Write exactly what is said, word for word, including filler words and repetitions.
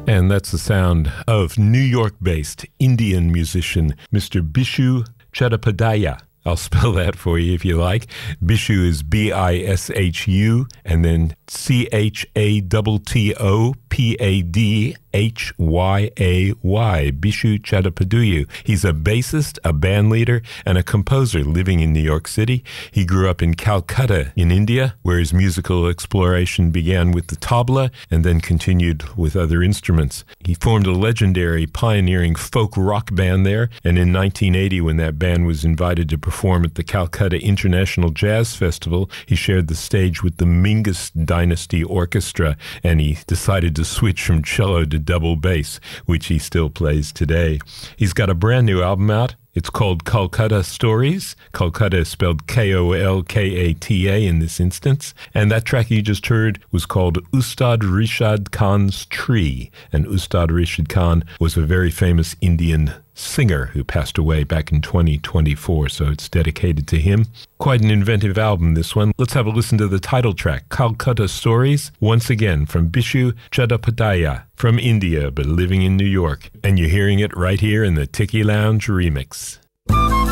And that's the sound of New York-based Indian musician Mister Bishu Chattopadhyay. I'll spell that for you if you like. Bishu is B I S H U, and then C H A T T O P A D H Y A Y, Bishu Chattopadhyay. He's a bassist, a band leader, and a composer living in New York City. He grew up in Calcutta in India, where his musical exploration began with the tabla and then continued with other instruments. He formed a legendary pioneering folk rock band there, and in nineteen eighty, when that band was invited to perform at the Calcutta International Jazz Festival, he shared the stage with the Mingus Dynasty Orchestra, and he decided to switch from cello to double bass, which he still plays today. He's got a brand new album out. It's called Kolkata Stories. Kolkata is spelled K O L K A T A in this instance. And that track you just heard was called Ustad Rishad Khan's Tree. And Ustad Rishad Khan was a very famous Indian singer who passed away back in twenty twenty-four, so it's dedicated to him. Quite an inventive album, this one. Let's have a listen to the title track, Kolkata Stories, once again from Bishu Chattopadhyay, from India but living in New York. And you're hearing it right here in the Tiki Lounge remix.